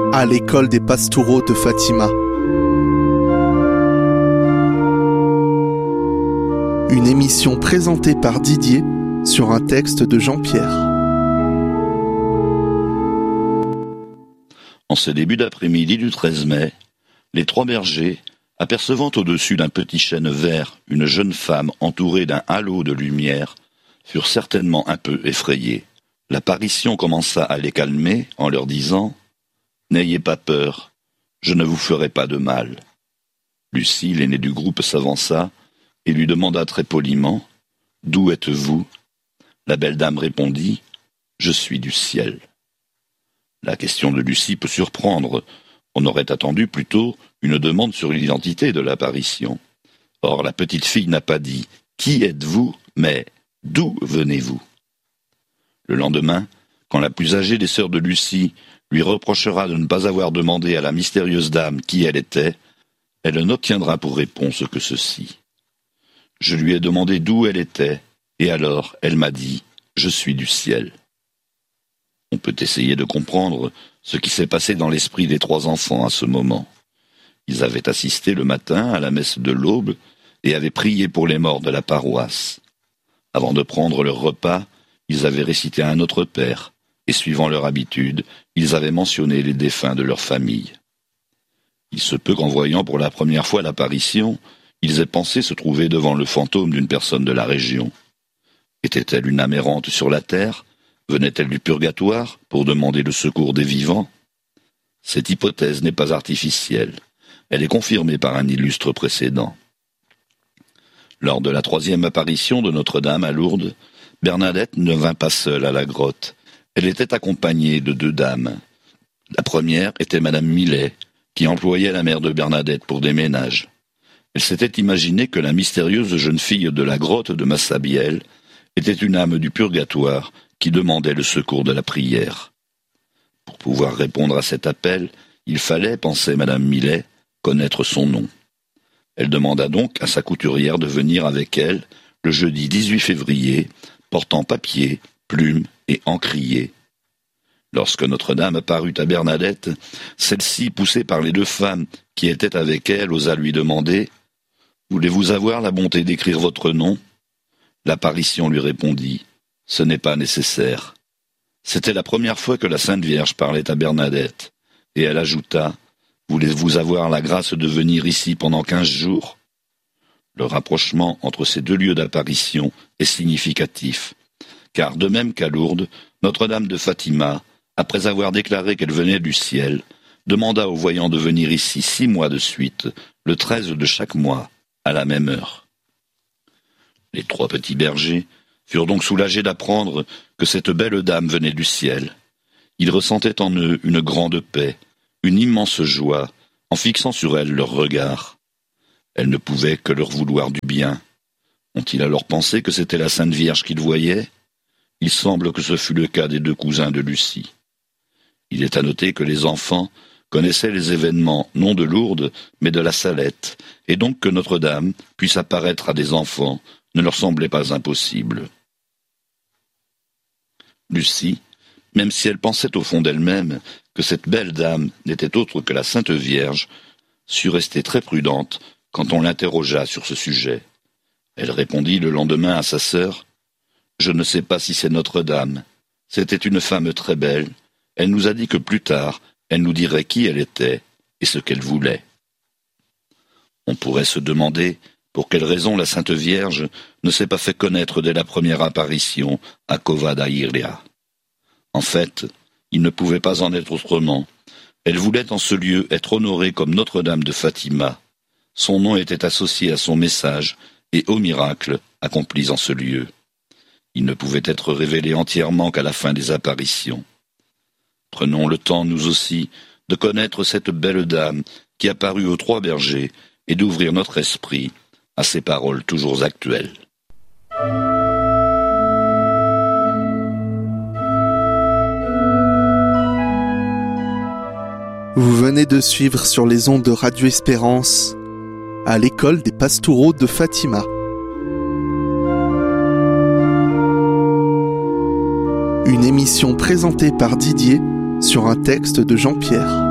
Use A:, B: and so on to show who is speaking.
A: à l'école des Pastoureaux de Fatima. Une émission présentée par Didier sur un texte de Jean-Pierre.
B: En ce début d'après-midi du 13 mai, les trois bergers, apercevant au-dessus d'un petit chêne vert une jeune femme entourée d'un halo de lumière, furent certainement un peu effrayés. L'apparition commença à les calmer en leur disant « N'ayez pas peur, je ne vous ferai pas de mal. » Lucie, l'aînée du groupe, s'avança et lui demanda très poliment « D'où êtes-vous » La belle dame répondit « Je suis du ciel. » La question de Lucie peut surprendre. On aurait attendu plutôt une demande sur l'identité de l'apparition. Or, la petite fille n'a pas dit « Qui êtes-vous » mais « D'où venez-vous » Le lendemain, quand la plus âgée des sœurs de Lucie lui reprochera de ne pas avoir demandé à la mystérieuse dame qui elle était, elle n'obtiendra pour réponse que ceci. Je lui ai demandé d'où elle était, et alors elle m'a dit « Je suis du ciel ». On peut essayer de comprendre ce qui s'est passé dans l'esprit des trois enfants à ce moment. Ils avaient assisté le matin à la messe de l'aube et avaient prié pour les morts de la paroisse. Avant de prendre leur repas, ils avaient récité un Notre Père, et suivant leur habitude, ils avaient mentionné les défunts de leur famille. Il se peut qu'en voyant pour la première fois l'apparition, ils aient pensé se trouver devant le fantôme d'une personne de la région. Était-elle une âme errante sur la terre ? Venait-elle du purgatoire pour demander le secours des vivants ? Cette hypothèse n'est pas artificielle. Elle est confirmée par un illustre précédent. Lors de la troisième apparition de Notre-Dame à Lourdes, Bernadette ne vint pas seule à la grotte. Elle était accompagnée de deux dames. La première était Madame Millet, qui employait la mère de Bernadette pour des ménages. Elle s'était imaginé que la mystérieuse jeune fille de la grotte de Massabielle était une âme du purgatoire qui demandait le secours de la prière. Pour pouvoir répondre à cet appel, il fallait, pensait Madame Millet, connaître son nom. Elle demanda donc à sa couturière de venir avec elle le jeudi 18 février, portant papier, plume et encrier. Lorsque Notre-Dame apparut à Bernadette, celle-ci, poussée par les deux femmes qui étaient avec elle, osa lui demander « Voulez-vous avoir la bonté d'écrire votre nom ?» L'apparition lui répondit « Ce n'est pas nécessaire. » C'était la première fois que la Sainte Vierge parlait à Bernadette, et elle ajouta « Voulez-vous avoir la grâce de venir ici pendant 15 jours ?» Le rapprochement entre ces deux lieux d'apparition est significatif, car de même qu'à Lourdes, Notre-Dame de Fatima, après avoir déclaré qu'elle venait du ciel, demanda aux voyants de venir ici 6 mois de suite, le 13 de chaque mois, à la même heure. Les trois petits bergers furent donc soulagés d'apprendre que cette belle dame venait du ciel. Ils ressentaient en eux une grande paix, une immense joie, en fixant sur elle leur regard. Elle ne pouvait que leur vouloir du bien. Ont-ils alors pensé que c'était la Sainte Vierge qu'ils voyaient ? Il semble que ce fut le cas des deux cousins de Lucie. Il est à noter que les enfants connaissaient les événements non de Lourdes, mais de la Salette, et donc que Notre-Dame puisse apparaître à des enfants ne leur semblait pas impossible. Lucie, même si elle pensait au fond d'elle-même que cette belle dame n'était autre que la Sainte Vierge, sut rester très prudente quand on l'interrogea sur ce sujet. Elle répondit le lendemain à sa sœur « Je ne sais pas si c'est Notre-Dame. C'était une femme très belle. Elle nous a dit que plus tard, elle nous dirait qui elle était et ce qu'elle voulait. » On pourrait se demander pour quelle raison la Sainte Vierge ne s'est pas fait connaître dès la première apparition à Cova da Iria. En fait, il ne pouvait pas en être autrement. Elle voulait en ce lieu être honorée comme Notre-Dame de Fatima. Son nom était associé à son message et aux miracles accomplis en ce lieu. Il ne pouvait être révélé entièrement qu'à la fin des apparitions. Prenons le temps, nous aussi, de connaître cette belle dame qui apparut aux trois bergers et d'ouvrir notre esprit à ces paroles toujours actuelles.
A: Vous venez de suivre sur les ondes de Radio Espérance à l'école des Pastoureaux de Fatima. Une émission présentée par Didier sur un texte de Jean-Pierre.